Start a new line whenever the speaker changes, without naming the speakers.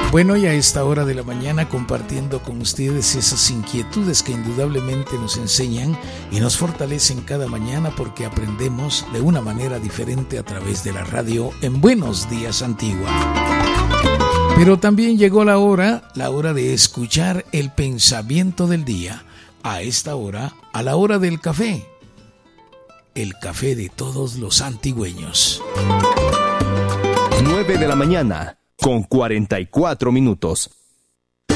Bueno, y a esta hora de la mañana compartiendo con ustedes esas inquietudes que indudablemente nos enseñan y nos fortalecen cada mañana porque aprendemos de una manera diferente a través de la radio en Buenos Días Antigua. Pero también llegó la hora de escuchar el pensamiento del día. A esta hora, a la hora del café. El café de todos los antigüeños.
9 de la mañana, con 44 minutos.